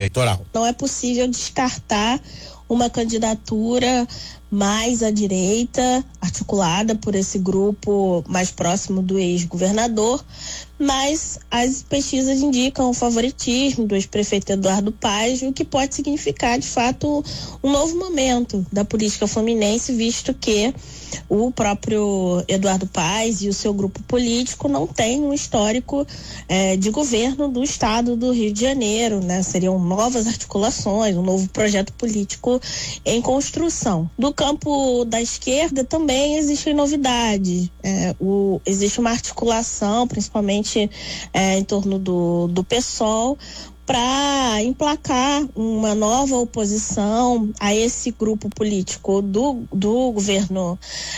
eleitoral. Não é possível descartar uma candidatura mais à direita, articulada por esse grupo mais próximo do ex-governador, mas as pesquisas indicam o favoritismo do ex-prefeito Eduardo Paes, o que pode significar, de fato, um novo momento da política fluminense, visto que o próprio Eduardo Paes e o seu grupo político não têm um histórico de governo do estado do Rio de Janeiro, né? Seriam novas articulações, um novo projeto político em construção. Do campo da esquerda também existem novidades. Existe uma articulação, principalmente em torno do PSOL, para emplacar uma nova oposição a esse grupo político do governo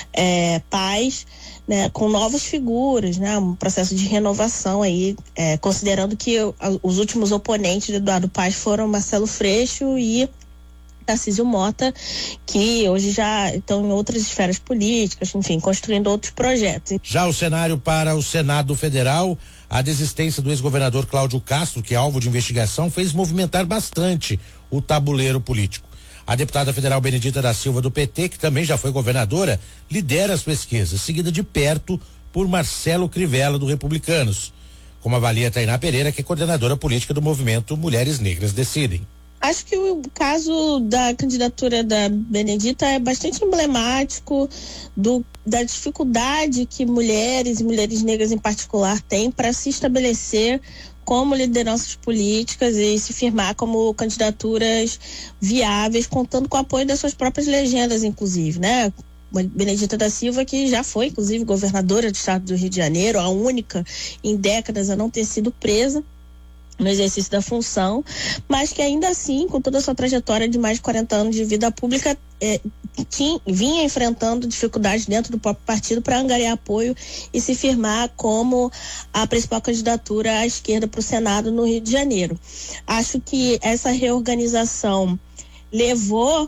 Paes, né, com novas figuras, né, um processo de renovação aí, considerando que os últimos oponentes de Eduardo Paes foram Marcelo Freixo e Tarcísio Mota, que hoje já estão em outras esferas políticas, enfim, construindo outros projetos. Já o cenário para o Senado Federal, a desistência do ex-governador Cláudio Castro, que é alvo de investigação, fez movimentar bastante o tabuleiro político. A deputada federal Benedita da Silva, do PT, que também já foi governadora, lidera as pesquisas, seguida de perto por Marcelo Crivella, do Republicanos. Como avalia Tainá Pereira, que é coordenadora política do movimento Mulheres Negras Decidem. Acho que o caso da candidatura da Benedita é bastante emblemático da dificuldade que mulheres e mulheres negras em particular têm para se estabelecer como lideranças políticas e se firmar como candidaturas viáveis, contando com o apoio das suas próprias legendas, inclusive, né? Benedita da Silva, que já foi, inclusive, governadora do estado do Rio de Janeiro, a única em décadas a não ter sido presa no exercício da função, mas que ainda assim, com toda a sua trajetória de mais de 40 anos de vida pública, vinha enfrentando dificuldades dentro do próprio partido para angariar apoio e se firmar como a principal candidatura à esquerda para o Senado no Rio de Janeiro. Acho que essa reorganização levou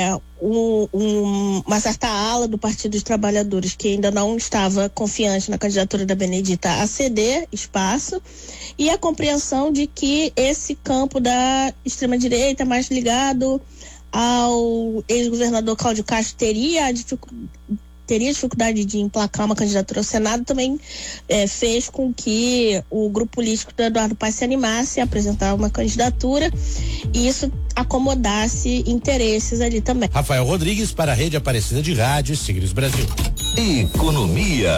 uma certa ala do Partido dos Trabalhadores, que ainda não estava confiante na candidatura da Benedita, a ceder espaço, e a compreensão de que esse campo da extrema-direita, mais ligado ao ex-governador Cláudio Castro, teria dificuldade de emplacar uma candidatura ao Senado, também fez com que o grupo político do Eduardo Paes se animasse a apresentar uma candidatura e isso acomodasse interesses ali também. Rafael Rodrigues para a Rede Aparecida de Rádio e Signos Brasil. Economia.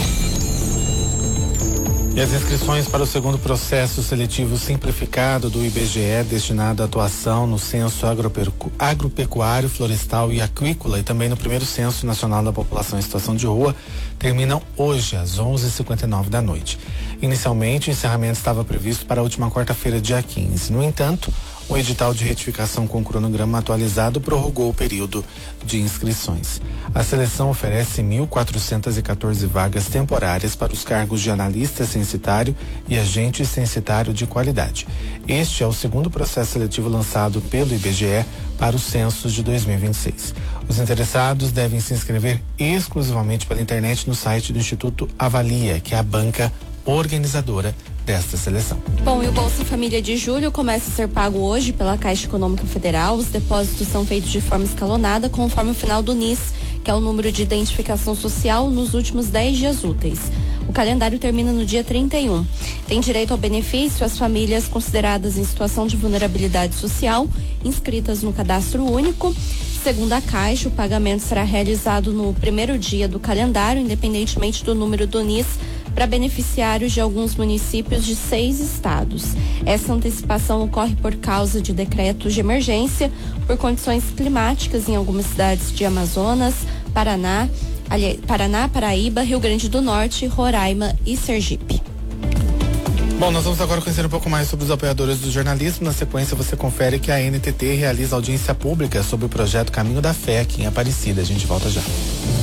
E as inscrições para o segundo processo seletivo simplificado do IBGE, destinado à atuação no censo agropecuário, florestal e aquícola e também no primeiro censo nacional da população em situação de rua, terminam hoje às 11h59 da noite. Inicialmente, o encerramento estava previsto para a última quarta-feira, dia 15. No entanto, o edital de retificação com cronograma atualizado prorrogou o período de inscrições. A seleção oferece 1.414 vagas temporárias para os cargos de analista censitário e agente censitário de qualidade. Este é o segundo processo seletivo lançado pelo IBGE para os censos de 2026. Os interessados devem se inscrever exclusivamente pela internet no site do Instituto Avalia, que é a banca organizadora desta seleção. Bom, e o Bolsa Família de julho começa a ser pago hoje pela Caixa Econômica Federal. Os depósitos são feitos de forma escalonada conforme o final do NIS, que é o número de identificação social nos últimos 10 dias úteis. O calendário termina no dia 31. Tem direito ao benefício as famílias consideradas em situação de vulnerabilidade social, inscritas no cadastro único. Segundo a Caixa, o pagamento será realizado no primeiro dia do calendário, independentemente do número do NIS, para beneficiários de alguns municípios de 6 estados. Essa antecipação ocorre por causa de decretos de emergência, por condições climáticas em algumas cidades de Amazonas, Paraná, Paraíba, Rio Grande do Norte, Roraima e Sergipe. Bom, nós vamos agora conhecer um pouco mais sobre os apoiadores do jornalismo. Na sequência, você confere que a NTT realiza audiência pública sobre o projeto Caminho da Fé aqui em Aparecida. A gente volta já.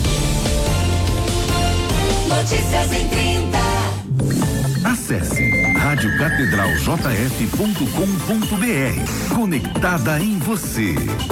Notícias em 30. Acesse radiocatedraljf.com.br. Conectada em você.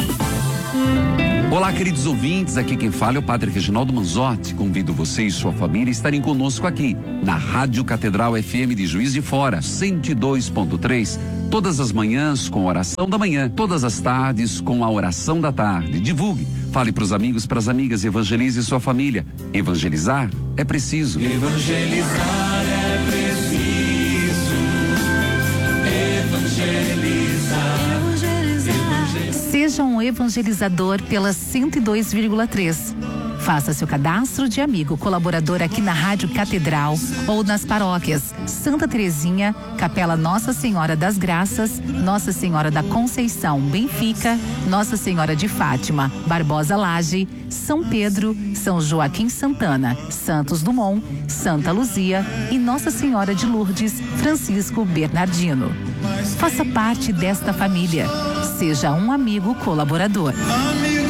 Olá, queridos ouvintes, aqui quem fala é o Padre Reginaldo Manzotti. Convido você e sua família a estarem conosco aqui, na Rádio Catedral FM de Juiz de Fora, 102.3, Todas as manhãs com a oração da manhã, todas as tardes com a oração da tarde. Divulgue, fale para os amigos, para as amigas, evangelize sua família. Evangelizar é preciso. Evangelizar é preciso. Evangelizar. Seja um evangelizador pela 102,3. Faça seu cadastro de amigo colaborador aqui na Rádio Catedral ou nas paróquias Santa Terezinha, Capela Nossa Senhora das Graças, Nossa Senhora da Conceição, Benfica, Nossa Senhora de Fátima, Barbosa Laje, São Pedro, São Joaquim Santana, Santos Dumont, Santa Luzia e Nossa Senhora de Lourdes, Francisco Bernardino. Faça parte desta família. Seja um amigo colaborador. Amigo